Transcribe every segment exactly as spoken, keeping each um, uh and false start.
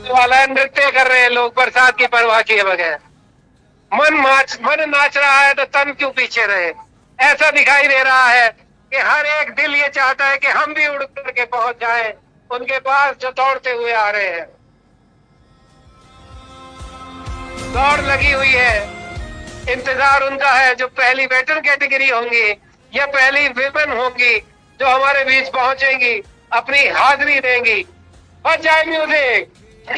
वाला नृत्य कर रहे हैं लोग बरसात की परवाह किए बगैर। मन नाच मन नाच रहा है तो तन क्यों पीछे रहे। ऐसा दिखाई दे रहा है कि हर एक दिल ये चाहता है कि हम भी उड़ करके पहुंच जाएं उनके पास जो दौड़ते हुए आ रहे हैं। दौड़ लगी हुई है, इंतजार उनका है जो पहली वेटरन कैटेगरी होंगी या पहली विमेन होंगी जो हमारे बीच पहुंचेंगी, अपनी हाजिरी देंगी। बच जाए म्यूजिक।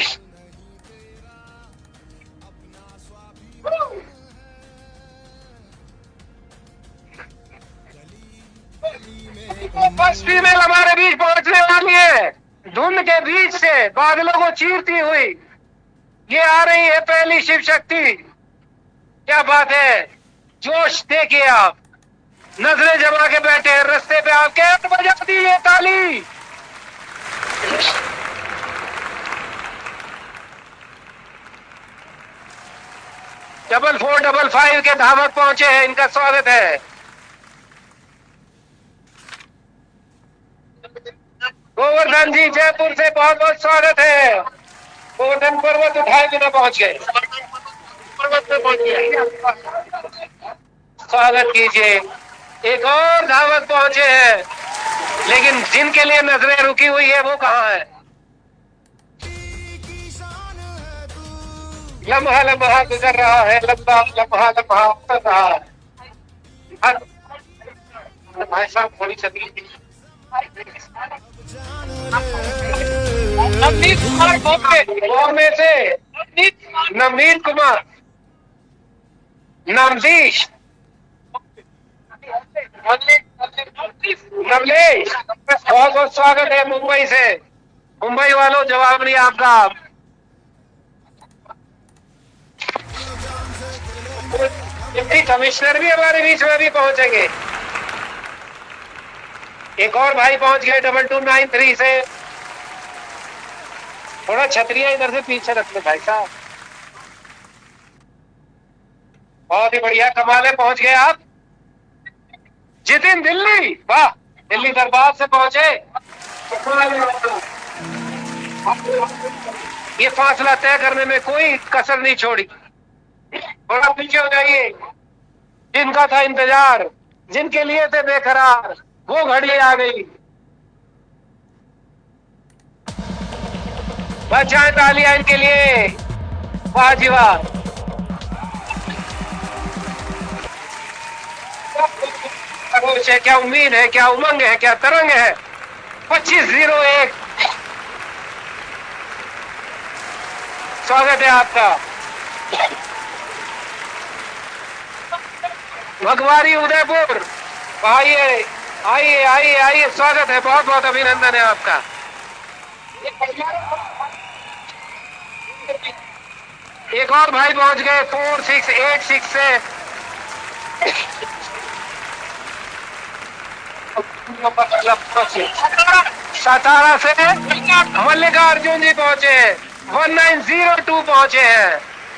फर्स्ट फीमेल हमारे बीच पहुंचने वाली है। धुंध के बीच से बादलों को चीरती हुई ये आ रही है पहली शिव शक्ति। क्या बात है, जोश देखिए आप, नजरें जमा के बैठे हैं रास्ते पे। आप कैसे बजा दी ये ताली। डबल फोर डबल फाइव के धावक पहुंचे हैं, इनका स्वागत है। गोवर्धन जी जयपुर से बहुत बहुत स्वागत है। गोवर्धन पर्वत उठाए बिना पहुंच गए, पर्वत पे पहुंच गए। स्वागत कीजिए। एक और धावक पहुंचे हैं, लेकिन जिनके लिए नजरें रुकी हुई है वो कहाँ है। लम्हा लम्हा गुजर रहा है, लम्हा लम्हा लम्हा उतर रहा है। भाई साहब थोड़ी छतरी नवनीत कुमार बॉम्बे से, नवनीत कुमार, नवदीश, नवलेश, बहुत बहुत स्वागत है मुंबई से। मुंबई वालों जवाब नहीं आपका। डिप्टी कमिश्नर भी हमारे बीच में भी पहुंचेंगे। एक और भाई पहुंच गए डबल टू नाइन थ्री से। थोड़ा छतरिया इधर से पीछे रख ले भाई साहब। बहुत ही बढ़िया, कमाल है, पहुंच गए आप। जितिन दिल्ली, वाह, दिल्ली दरबार से पहुंचे। ये फासला तय करने में कोई कसर नहीं छोड़ी। थोड़ा पीछे हो जाइए। जिनका था इंतजार, जिनके लिए थे बेकरार, वो घड़ी आ गई। बचाएं तालियां इनके लिए। वाह जी वाह। क्या उम्मीद है, क्या उमंग है, क्या तरंग है। पच्चीस जीरो एक स्वागत है आपका। भगवारी उदयपुर, आइए आइए आइए आइए, स्वागत है, बहुत बहुत अभिनंदन है आपका। एक और भाई पहुंच गए फोर सिक्स एट सिक्स से। सतारा से मल्लिकार्जुन जी पहुंचे, वन नाइन जीरो टू पहुंचे हैं।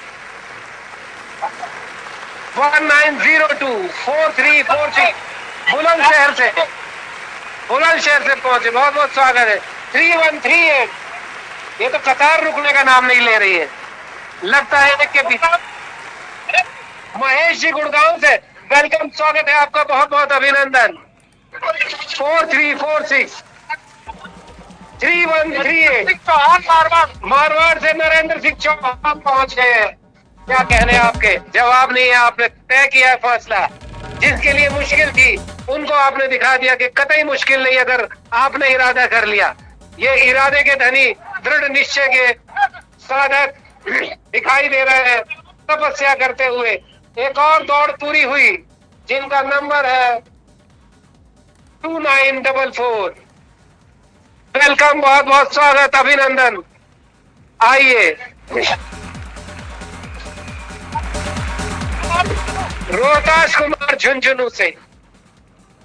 One nine zero to four three four six Bulandshahr से, बुलंदशहर से पहुंचे, बहुत बहुत स्वागत है। थ्री वन थ्री एट, ये तो कतार रुकने का नाम नहीं ले रही है, लगता है कि महेश जी गुड़गांव से, वेलकम, स्वागत है आपका, बहुत बहुत अभिनंदन। Four three four six three one three eight Marwar, Marwar से नरेंद्र सिंह चौहान पहुंच गए हैं। क्या कहने आपके, जवाब नहीं है, आपने तय किया है फासला। जिसके लिए मुश्किल थी उनको आपने दिखा दिया कि कतई मुश्किल नहीं अगर आपने इरादा कर लिया। ये इरादे के धनी, दृढ़ निश्चय के साधक दिखाई दे रहे हैं तपस्या करते हुए। एक और दौड़ पूरी हुई जिनका नंबर है to nine double four. Welcome, बहुत बहुत स्वागत, अभिनंदन। आइए, रोहतास कुमार झुंझुनू से।